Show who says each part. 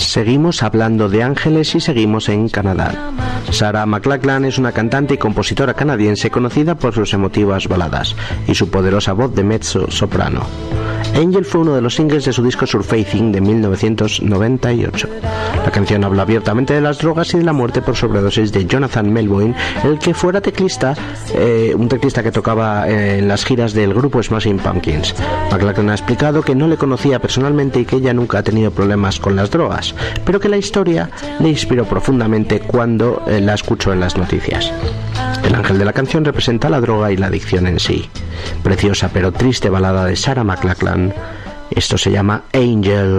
Speaker 1: Seguimos hablando de ángeles y seguimos en Canadá. Sarah McLachlan es una cantante y compositora canadiense conocida por sus emotivas baladas y su poderosa voz de mezzo-soprano. Angel fue uno de los singles de su disco Surfacing de 1998. La canción habla abiertamente de las drogas y de la muerte por sobredosis de Jonathan Melvoin, el que fuera teclista, un teclista que tocaba en las giras del grupo Smashing Pumpkins. McLachlan ha explicado que no le conocía personalmente y que ella nunca ha tenido problemas con las drogas, pero que la historia le inspiró profundamente cuando la escuchó en las noticias. El ángel de la canción representa la droga y la adicción en sí. Preciosa pero triste balada de Sarah McLachlan. Esto se llama Angel.